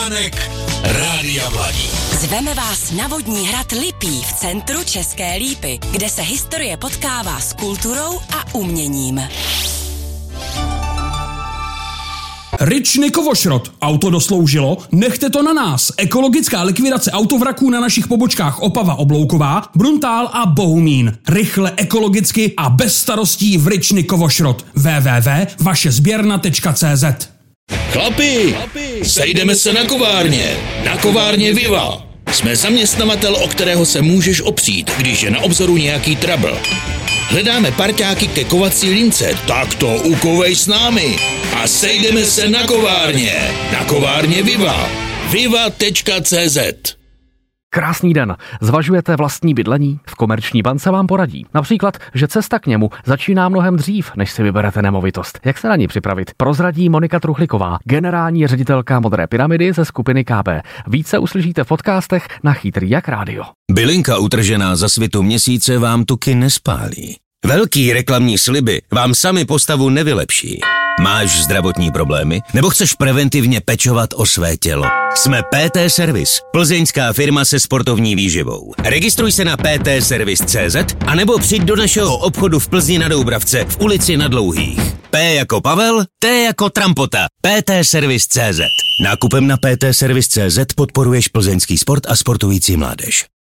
Rádia Mladí. Zveme vás na vodní hrad Lipí v centru České Lípy, kde se historie potkává s kulturou a uměním. Ryčny Kovošrot. Auto dosloužilo? Nechte to na nás. Ekologická likvidace autovraků na našich pobočkách Opava Oblouková, Bruntál a Bohumín. Rychle, ekologicky a bez starostí v Ryčny Kovošrot. www.vašezběrna.cz. Chlapi, sejdeme se na kovárně. Na kovárně Viva. Jsme zaměstnavatel, o kterého se můžeš opřít, když je na obzoru nějaký trouble. Hledáme parťáky ke kovací lince, tak to ukovej s námi. A sejdeme se na kovárně. Na kovárně Viva. Viva.cz. Krásný den. Zvažujete vlastní bydlení? V Komerční bance vám poradí. Například, že cesta k němu začíná mnohem dřív, než si vyberete nemovitost. Jak se na ní připravit? Prozradí Monika Truchliková, generální ředitelka Modré pyramidy ze skupiny KB. Více uslyšíte v podcastech na Chytrý jak rádio. Bylinka utržená za svitu měsíce vám tuky nespálí. Velký reklamní sliby vám sami postavu nevylepší. Máš zdravotní problémy? Nebo chceš preventivně pečovat o své tělo? Jsme PT Service, plzeňská firma se sportovní výživou. Registruj se na ptservice.cz a nebo přijď do našeho obchodu v Plzni na Doubravce v ulici Na Dlouhých. P jako Pavel, T jako Trampota. ptservice.cz. Nákupem na ptservice.cz podporuješ plzeňský sport a sportující mládež.